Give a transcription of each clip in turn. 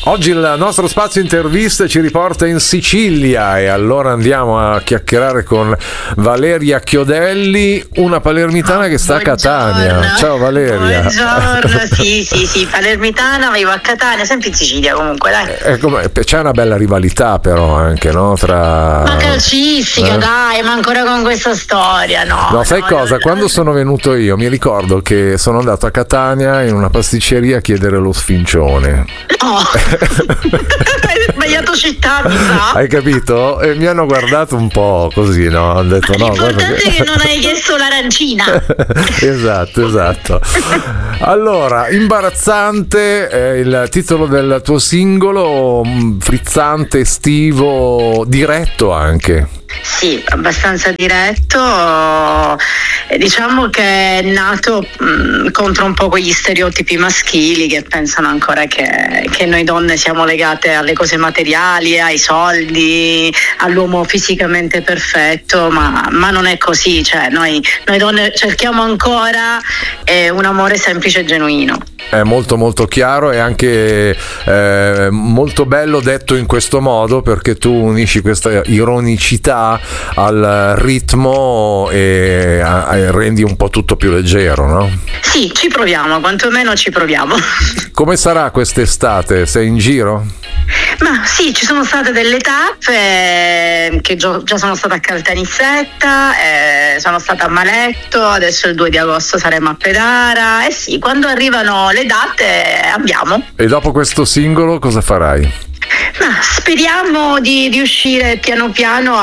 Oggi il nostro spazio interviste ci riporta in Sicilia e allora andiamo a chiacchierare con Valeria Chiodelli, una palermitana che sta a Catania. Ciao Valeria. Buongiorno, sì, palermitana, vivo a Catania, sempre in Sicilia comunque, dai. C'è una bella rivalità però anche, no? Ma calcistica, dai, ma ancora con questa storia, no? No, sai cosa? Quando sono venuto io mi ricordo che sono andato a Catania in una pasticceria a chiedere lo sfincione. No, hai sbagliato città, mi sa. Hai capito? E mi hanno guardato un po' così, no? Hanno detto no. L'importante è che non hai chiesto l'arancina. Esatto. Allora, imbarazzante è il titolo del tuo singolo, frizzante, estivo, diretto anche. Sì, abbastanza diretto. Diciamo che è nato contro un po' quegli stereotipi maschili che pensano ancora che noi donne siamo legate alle cose materiali, ai soldi, all'uomo fisicamente perfetto, ma non è così, cioè noi donne cerchiamo ancora un amore semplice e genuino. È molto molto chiaro e anche molto bello detto in questo modo, perché tu unisci questa ironicità al ritmo e rendi un po' tutto più leggero, no? Sì, ci proviamo, quantomeno ci proviamo. Come sarà quest'estate? Sei in giro? Ma sì, ci sono state delle tappe che già sono stata a Caltanissetta, sono stata a Maletto, adesso il 2 di agosto saremo a Pedara, e sì, quando arrivano le date andiamo. E dopo questo singolo cosa farai? Ma speriamo di riuscire piano piano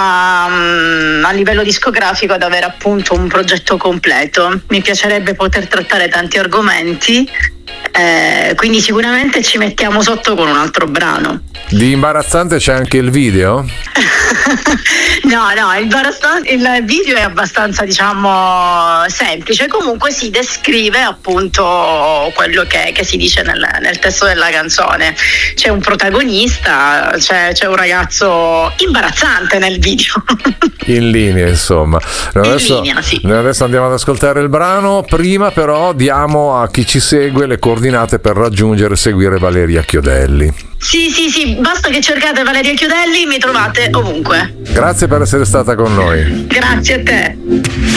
a livello discografico ad avere appunto un progetto completo. Mi piacerebbe poter trattare tanti argomenti, quindi sicuramente ci mettiamo sotto con un altro brano. Di imbarazzante c'è anche il video? No, il video è abbastanza, diciamo, semplice. Comunque si descrive appunto quello che si dice nel testo della canzone. C'è un protagonista, c'è un ragazzo imbarazzante nel video. In linea, insomma. Sì. Noi adesso andiamo ad ascoltare il brano. Prima però diamo a chi ci segue le coordinate per raggiungere e seguire Valeria Chiodelli. Sì, basta che cercate Valeria Chiodelli, mi trovate ovunque. Grazie per essere stata con noi. Grazie a te.